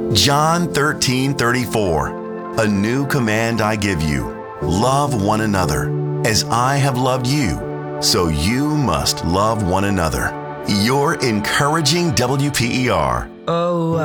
John 13:34. A new command I give you. Love one another. As I have loved you, so you must love one another. You're encouraging WPER. Oh,